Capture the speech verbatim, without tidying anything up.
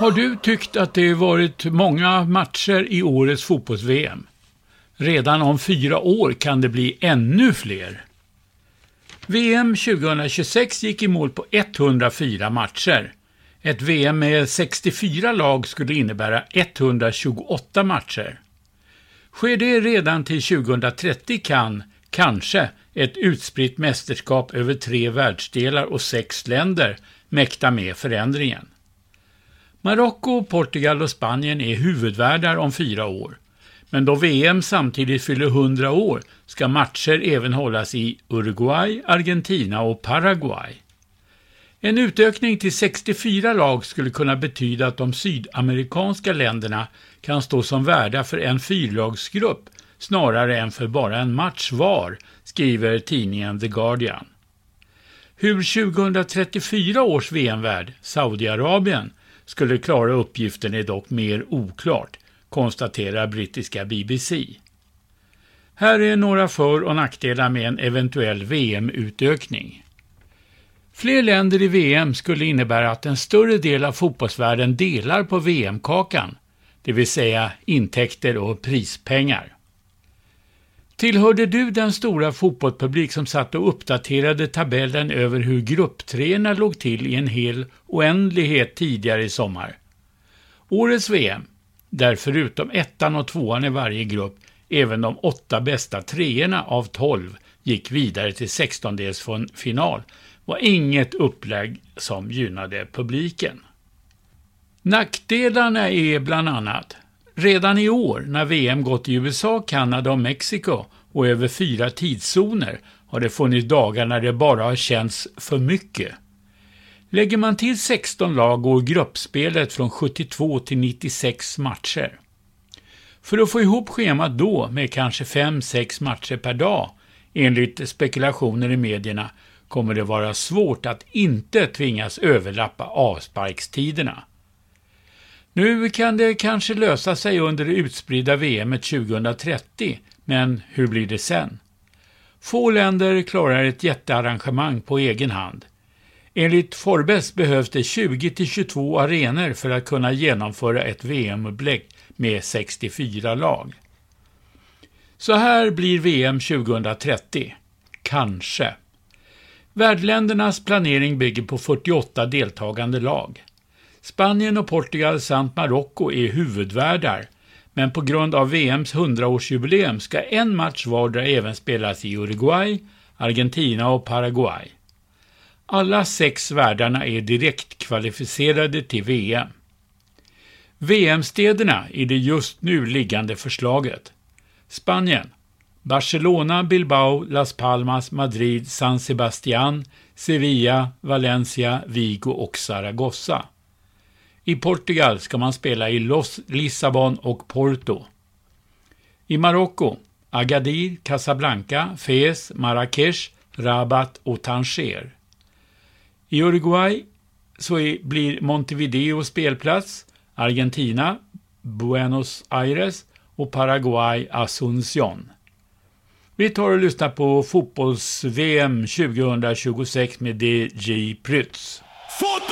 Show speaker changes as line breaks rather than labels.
Har du tyckt att det varit många matcher i årets fotbolls-V M? Redan om fyra år kan det bli ännu fler. V M tjugohundratjugosex gick i mål på etthundrafyra matcher. Ett V M med sextiofyra lag skulle innebära etthundratjugoåtta matcher. Sker det redan till tjugohundratrettio kan, kanske, ett utspritt mästerskap över tre världsdelar och sex länder mäkta med förändringen. Marocko, Portugal och Spanien är huvudvärdar om fyra år. Men då V M samtidigt fyller hundra år ska matcher även hållas i Uruguay, Argentina och Paraguay. En utökning till sextiofyra lag skulle kunna betyda att de sydamerikanska länderna kan stå som värdar för en fyrlagsgrupp snarare än för bara en match var, skriver tidningen The Guardian. Hur tjugohundratrettiofyra års V M-värd, Saudiarabien, skulle klara uppgiften är dock mer oklart, konstaterar brittiska B B C. Här är några för- och nackdelar med en eventuell V M-utökning. Fler länder i V M skulle innebära att en större del av fotbollsvärlden delar på V M-kakan, det vill säga intäkter och prispengar. Tillhörde du den stora fotbollspublik som satt och uppdaterade tabellen över hur grupptreorna låg till i en hel oändlighet tidigare i sommar? Årets V M, där förutom ettan och tvåan i varje grupp, även de åtta bästa treorna av tolv gick vidare till sextondelsfinal, var inget upplägg som gynnade publiken. Nackdelarna är bland annat: redan i år, när V M gått i U S A, Kanada och Mexiko och över fyra tidszoner, har det funnits dagar när det bara har känts för mycket. Lägger man till sexton lag går gruppspelet från sjuttiotvå till nittiosex matcher. För att få ihop schemat då med kanske fem sex matcher per dag, enligt spekulationer i medierna, kommer det vara svårt att inte tvingas överlappa avsparkstiderna. Nu kan det kanske lösa sig under det utspridda V M tjugohundratrettio, men hur blir det sen? Få länder klarar ett jättearrangemang på egen hand. Enligt Forbes behövs det tjugo till tjugotvå arenor för att kunna genomföra ett V M-upplägg med sextiofyra lag. Så här blir V M tjugohundratrettio. Kanske. Värdländernas planering bygger på fyrtioåtta deltagande lag. Spanien och Portugal samt Marocko är huvudvärdar, men på grund av V M:s hundraårsjubileum ska en match vardera även spelas i Uruguay, Argentina och Paraguay. Alla sex värdarna är direkt kvalificerade till V M. V M-städerna är det just nu liggande förslaget. Spanien: Barcelona, Bilbao, Las Palmas, Madrid, San Sebastián, Sevilla, Valencia, Vigo och Zaragoza. I Portugal ska man spela i Los, Lissabon och Porto. I Marocko: Agadir, Casablanca, Fez, Marrakech, Rabat och Tanger. I Uruguay så är, blir Montevideo spelplats, Argentina, Buenos Aires och Paraguay, Asunción. Vi tar och lyssnar på fotbolls-V M tjugohundratjugosex med D J Prytz.